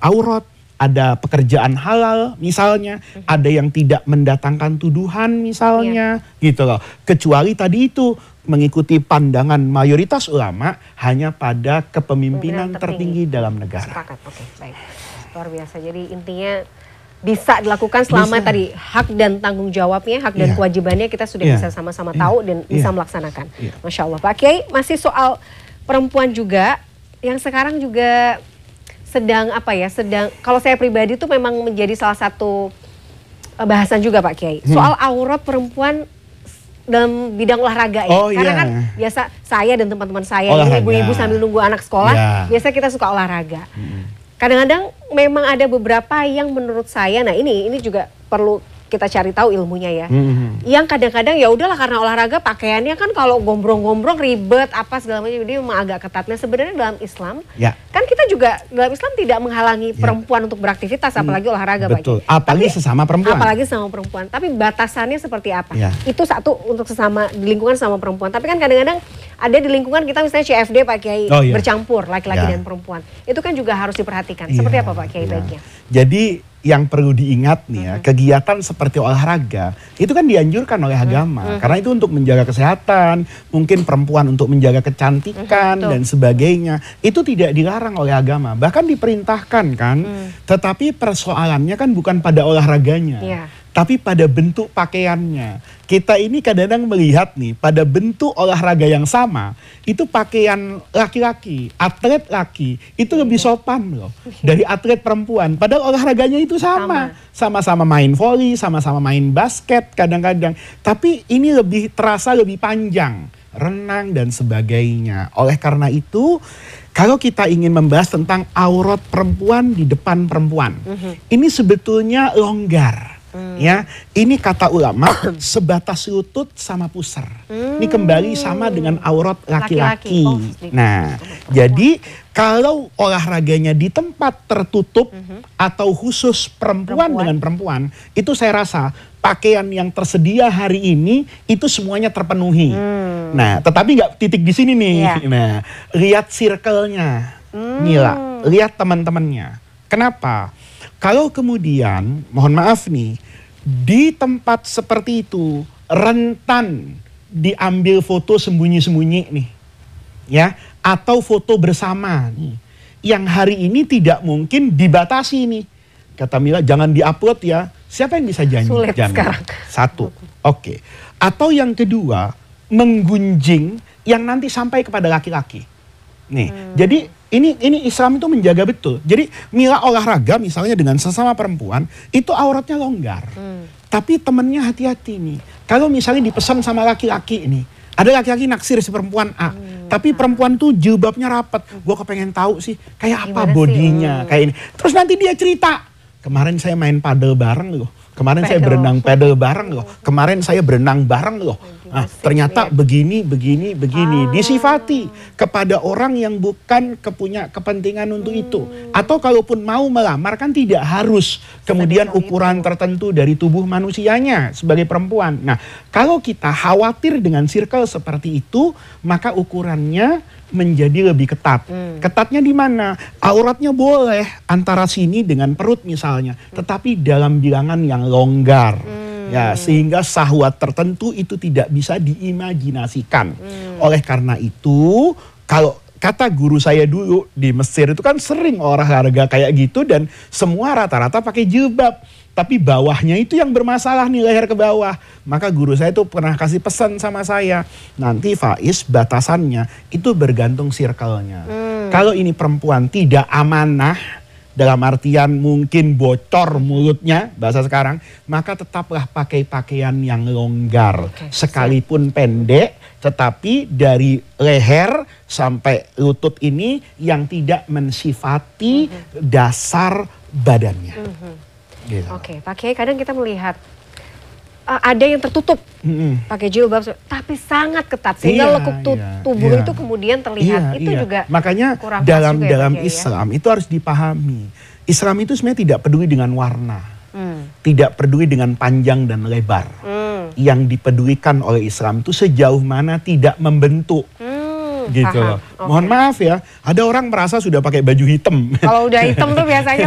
aurat, ada pekerjaan halal misalnya, ada yang tidak mendatangkan tuduhan misalnya, gitu loh. Kecuali tadi itu mengikuti pandangan mayoritas ulama hanya pada kepemimpinan tertinggi dalam negara. Sepakat, oke, baik. Luar biasa. Jadi intinya bisa dilakukan selama tadi hak dan tanggung jawabnya, hak dan kewajibannya kita sudah bisa sama-sama tahu dan bisa melaksanakan. Masya Allah. Pak Kiai, masih soal perempuan juga yang sekarang juga sedang kalau saya pribadi itu memang menjadi salah satu bahasan juga Pak Kiai. Soal aurat perempuan dalam bidang olahraga ya. Karena kan biasa saya dan teman-teman saya ini ibu-ibu sambil nunggu anak sekolah, biasa kita suka olahraga. Kadang-kadang memang ada beberapa yang menurut saya, nah ini juga perlu kita cari tahu ilmunya ya. Yang kadang-kadang ya udahlah karena olahraga pakaiannya kan kalau gombrong-gombrong ribet apa segala macam, jadi memang agak ketat. Nah sebenarnya dalam Islam kan kita juga dalam Islam tidak menghalangi perempuan untuk beraktivitas apalagi olahraga Pak Kiai. Apalagi sesama perempuan. Apalagi sama perempuan. Tapi batasannya seperti apa? Itu satu untuk sesama di lingkungan sama perempuan. Tapi kan kadang-kadang ada di lingkungan kita misalnya CFD Pak Kiai bercampur laki-laki dan perempuan. Itu kan juga harus diperhatikan. Seperti apa Pak Kiai baiknya? Jadi yang perlu diingat nih ya, kegiatan seperti olahraga itu kan dianjurkan oleh agama. Karena itu untuk menjaga kesehatan, mungkin perempuan untuk menjaga kecantikan dan sebagainya. Itu tidak dilarang oleh agama, bahkan diperintahkan kan. Tetapi persoalannya kan bukan pada olahraganya, tapi pada bentuk pakaiannya. Kita ini kadang-kadang melihat nih, pada bentuk olahraga yang sama, itu pakaian laki-laki, atlet laki, itu lebih sopan loh dari atlet perempuan. Padahal olahraganya itu sama. Sama-sama main voli, sama-sama main basket kadang-kadang. Tapi ini lebih terasa lebih panjang, renang dan sebagainya. Oleh karena itu, kalau kita ingin membahas tentang aurat perempuan di depan perempuan, ini sebetulnya longgar. Ya, ini kata ulama sebatas lutut sama pusar. Ini kembali sama dengan aurat laki-laki. Nah, jadi kalau olahraganya di tempat tertutup atau khusus perempuan dengan perempuan, itu saya rasa pakaian yang tersedia hari ini itu semuanya terpenuhi. Nah, tetapi nggak titik di sini nih. Nah, lihat circle-nya, Mila, lihat teman-temannya. Kenapa? Kalau kemudian, mohon maaf nih, di tempat seperti itu rentan diambil foto sembunyi-sembunyi nih, ya, atau foto bersama nih, yang hari ini tidak mungkin dibatasi nih. Kata Mila, jangan diupload ya. Siapa yang bisa janji? Sulit sekarang. Satu, oke. Atau yang kedua, menggunjing yang nanti sampai kepada laki-laki. Nih, jadi ini Islam itu menjaga betul. Jadi Mila olahraga misalnya dengan sesama perempuan, itu auratnya longgar. Tapi temennya hati-hati nih. Kalau misalnya dipesan sama laki-laki ini, ada laki-laki naksir si perempuan A, tapi perempuan tuh jilbabnya rapat. Gue kepengen tahu sih kayak apa bodinya, kayak ini. Terus nanti dia cerita, kemarin saya main padel bareng loh. Kemarin saya berenang padel bareng loh. Kemarin saya berenang bareng loh. Nah, ternyata begini. Disifati kepada orang yang bukan punya kepentingan untuk itu. Atau kalaupun mau melamar kan tidak harus kemudian ukuran tertentu dari tubuh manusianya sebagai perempuan. Nah, kalau kita khawatir dengan circle seperti itu, maka ukurannya menjadi lebih ketat. Ketatnya di mana? Auratnya boleh antara sini dengan perut misalnya, tetapi dalam bilangan yang longgar. Ya, sehingga syahwat tertentu itu tidak bisa diimajinasikan. Oleh karena itu, kalau kata guru saya dulu di Mesir itu kan sering olahraga kayak gitu dan semua rata-rata pakai jilbab. Tapi bawahnya itu yang bermasalah nih, leher ke bawah. Maka guru saya itu pernah kasih pesan sama saya. Nanti Faiz batasannya itu bergantung circle-nya. Kalau ini perempuan tidak amanah, dalam artian mungkin bocor mulutnya, bahasa sekarang, maka tetaplah pakai pakaian yang longgar. Sekalipun pendek, tetapi dari leher sampai lutut ini yang tidak mensifati dasar badannya. Gitu. Oke, Pak Kiai, kadang kita melihat ada yang tertutup pakai jilbab, tapi sangat ketat sehingga lekuk tubuh itu kemudian terlihat. Itu juga makanya dalam Islam itu harus dipahami. Islam itu sebenarnya tidak peduli dengan warna, tidak peduli dengan panjang dan lebar. Yang dipedulikan oleh Islam itu sejauh mana tidak membentuk. Gitu loh. Mohon maaf ya, ada orang merasa sudah pakai baju hitam. Kalau udah hitam tuh biasanya